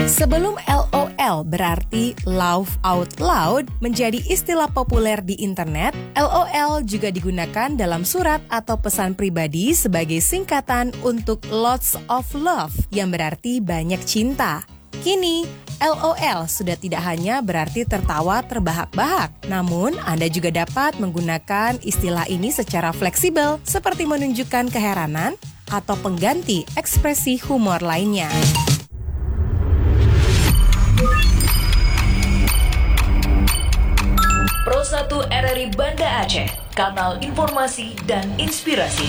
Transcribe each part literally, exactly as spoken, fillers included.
Sebelum L O L berarti laugh out loud menjadi istilah populer di internet, L O L juga digunakan dalam surat atau pesan pribadi sebagai singkatan untuk lots of love yang berarti banyak cinta. Kini, L O L sudah tidak hanya berarti tertawa terbahak-bahak, namun Anda juga dapat menggunakan istilah ini secara fleksibel seperti menunjukkan keheranan atau pengganti ekspresi humor lainnya. Pro satu R R I Banda Aceh, kanal informasi dan inspirasi.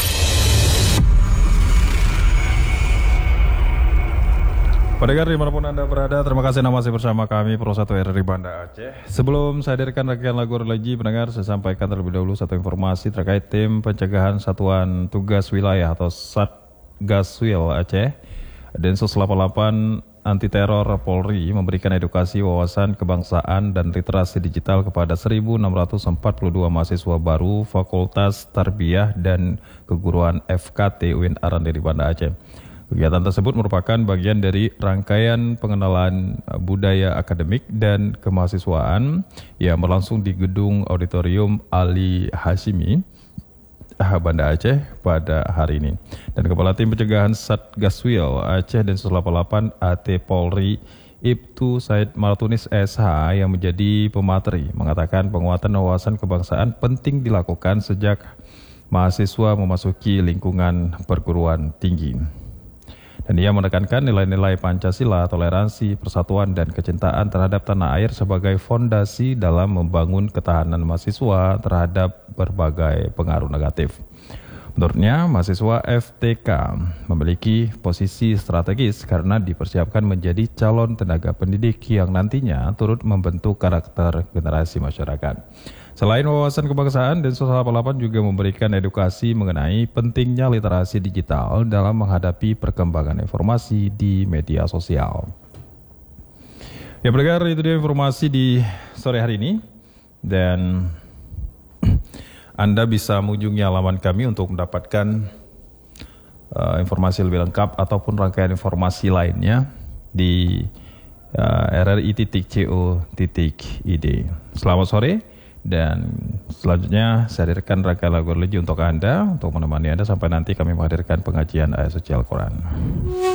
Pendengar dimanapun Anda berada, terima kasih Anda masih bersama kami Pro satu R R I Banda Aceh. Sebelum saya hadirkan rangkaian lagu religi, pendengar, saya sampaikan terlebih dahulu satu informasi terkait tim pencegahan Satuan Tugas Wilayah atau Satgaswil Aceh. Densus delapan puluh delapan Anti Teror Polri memberikan edukasi wawasan kebangsaan dan literasi digital kepada seribu enam ratus empat puluh dua mahasiswa baru Fakultas Tarbiyah dan Keguruan F K T U I N Aranderi Banda Aceh. Kegiatan tersebut merupakan bagian dari rangkaian pengenalan budaya akademik dan kemahasiswaan yang berlangsung di Gedung Auditorium Ali Hashimi, Banda Aceh pada hari ini. Dan Kepala Tim Pencegahan Satgaswil Aceh Densus delapan puluh delapan A T Polri Ibtu Said Martunis S H yang menjadi pemateri mengatakan penguatan wawasan kebangsaan penting dilakukan sejak mahasiswa memasuki lingkungan perguruan tinggi. Dan ia menekankan nilai-nilai Pancasila, toleransi, persatuan, dan kecintaan terhadap tanah air sebagai fondasi dalam membangun ketahanan mahasiswa terhadap berbagai pengaruh negatif. Menurutnya, mahasiswa F T K memiliki posisi strategis karena dipersiapkan menjadi calon tenaga pendidik yang nantinya turut membentuk karakter generasi masyarakat. Selain wawasan kebangsaan, Densus delapan puluh delapan juga memberikan edukasi mengenai pentingnya literasi digital dalam menghadapi perkembangan informasi di media sosial. Ya, pendengar, itu dia informasi di sore hari ini. Dan Anda bisa mengunjungi halaman kami untuk mendapatkan uh, informasi lebih lengkap ataupun rangkaian informasi lainnya di uh, r r i titik co titik i d. Selamat sore. Dan selanjutnya saya hadirkan rangkaian lagu religi untuk Anda, untuk menemani Anda sampai nanti kami menghadirkan pengajian ayat suci Al-Quran.